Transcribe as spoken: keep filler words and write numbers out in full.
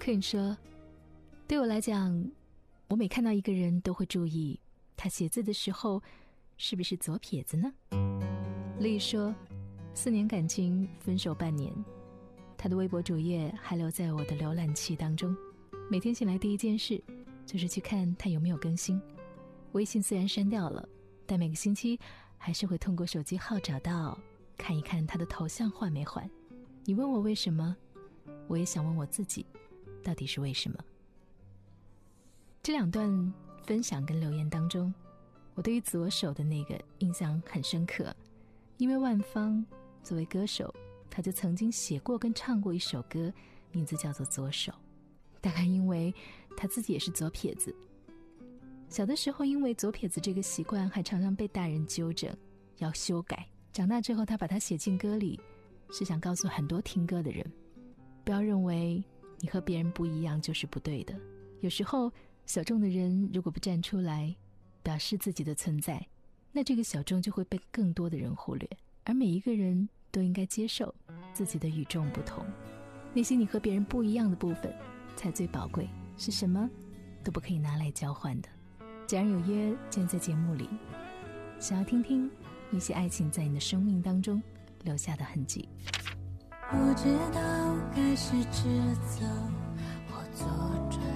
Queen 说，对我来讲，我每看到一个人都会注意他写字的时候是不是左撇子呢？丽说，四年感情分手半年，他的微博主页还留在我的浏览器当中，每天醒来第一件事就是去看他有没有更新。微信虽然删掉了，但每个星期还是会通过手机号找到，看一看他的头像换没换。你问我为什么，我也想问我自己，到底是为什么？这两段分享跟留言当中，我对于左手的那个印象很深刻，因为万芳作为歌手，他就曾经写过跟唱过一首歌，名字叫做《左手》，大概因为他自己也是左撇子。小的时候因为左撇子这个习惯还常常被大人纠正要修改，长大之后他把它写进歌里，是想告诉很多听歌的人，不要认为你和别人不一样就是不对的。有时候小众的人如果不站出来表示自己的存在，那这个小众就会被更多的人忽略，而每一个人都应该接受自己的与众不同。那些你和别人不一样的部分才最宝贵，是什么都不可以拿来交换的。既然有约，今天在节目里想要听听那些爱情在你的生命当中留下的痕迹。 不知道该是直走或左转，